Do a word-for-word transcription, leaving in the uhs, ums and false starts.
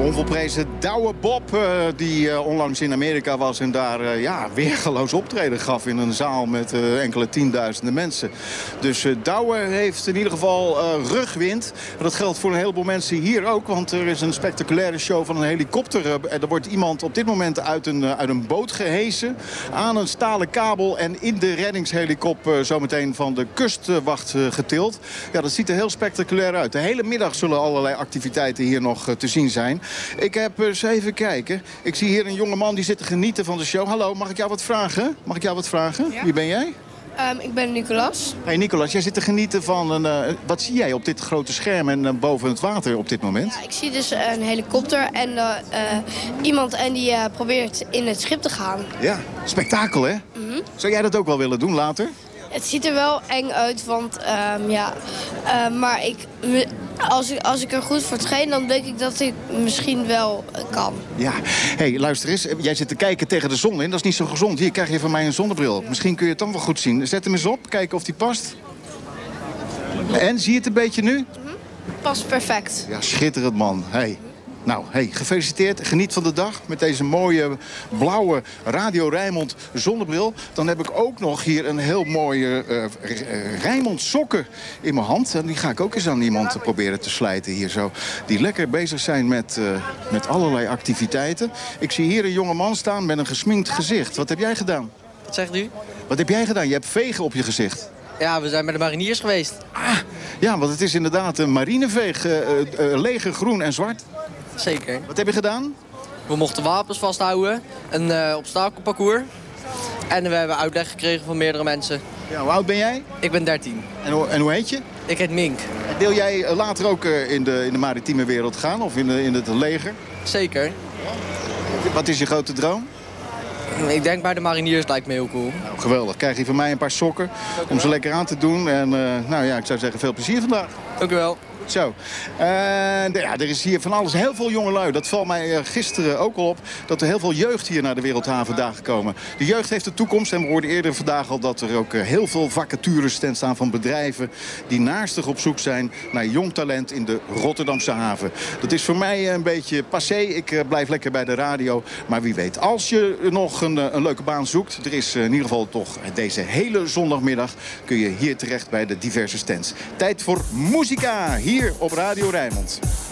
onvolprezen Douwe Bob, uh, die uh, onlangs in Amerika was en daar uh, ja, weergeloos optreden gaf in een zaal met uh, enkele tienduizenden mensen. Dus uh, Douwe heeft in ieder geval uh, rugwind. Dat geldt voor een heleboel mensen hier ook, want er is een spectaculaire show van een helikopter. Uh, er wordt iemand op dit moment uit een, uh, uit een boot gehesen, aan een stalen kabel en in de reddingshelikopter uh, zometeen van de kustwacht uh, getild. Ja, dat ziet er heel spectaculair uit. De hele middag zullen allerlei activiteiten hier nog uh, te zien zijn. Ik heb eens even kijken. Ik zie hier een jongeman die zit te genieten van de show. Hallo, mag ik jou wat vragen? Mag ik jou wat vragen? Ja? Wie ben jij? Um, ik ben Nicolas. Hey Nicolas, jij zit te genieten van een... Uh, wat zie jij op dit grote scherm en uh, boven het water op dit moment? Ja, ik zie dus een helikopter en uh, uh, iemand en die uh, probeert in het schip te gaan. Ja, spektakel hè? Mm-hmm. Zou jij dat ook wel willen doen later? Het ziet er wel eng uit, want um, ja, uh, maar ik, als, ik, als ik er goed voor train, dan denk ik dat ik misschien wel uh, kan. Ja, hey, luister eens. Jij zit te kijken tegen de zon in. Dat is niet zo gezond. Hier krijg je van mij een zonnebril. Misschien kun je het dan wel goed zien. Zet hem eens op, kijken of die past. En, zie je het een beetje nu? Mm-hmm. Past perfect. Ja, schitterend man. Hey. Nou, hey, gefeliciteerd. Geniet van de dag met deze mooie blauwe Radio Rijnmond zonnebril. Dan heb ik ook nog hier een heel mooie uh, uh, Rijnmond sokken in mijn hand. En die ga ik ook eens aan iemand proberen te slijten hier zo. Die lekker bezig zijn met, uh, met allerlei activiteiten. Ik zie hier een jonge man staan met een gesminkt gezicht. Wat heb jij gedaan? Wat zegt u? Wat heb jij gedaan? Je hebt vegen op je gezicht. Ja, we zijn met de mariniers geweest. Ah, ja, want het is inderdaad een marineveeg. Uh, uh, leger, groen en zwart. Zeker. Wat heb je gedaan? We mochten wapens vasthouden, een uh, obstakelparcours. En we hebben uitleg gekregen van meerdere mensen. Ja, hoe oud ben jij? Ik ben dertien. En, hoe, en hoe heet je? Ik heet Mink. Wil jij later ook uh, in, de, in de maritieme wereld gaan of in, de, in het leger? Zeker. Wat is je grote droom? Ik denk bij de mariniers lijkt me heel cool. Nou, geweldig. Krijg je van mij een paar sokken om ze lekker aan te doen. En uh, nou ja, ik zou zeggen veel plezier vandaag. Dank u wel. Zo. Uh, ja, er is hier van alles. Heel veel jongelui. Dat valt mij uh, gisteren ook al op. Dat er heel veel jeugd hier naar de Wereldhavendagen komen. De jeugd heeft de toekomst. En we hoorden eerder vandaag al dat er ook uh, heel veel vacatures ten staan van bedrijven die naastig op zoek zijn naar jong talent in de Rotterdamse haven. Dat is voor mij een beetje passé. Ik uh, blijf lekker bij de radio. Maar wie weet, als je nog een, uh, een leuke baan zoekt. Er is uh, in ieder geval toch deze hele zondagmiddag kun je hier terecht bij de diverse stands. Tijd voor muzika hier op Radio Rijnmond.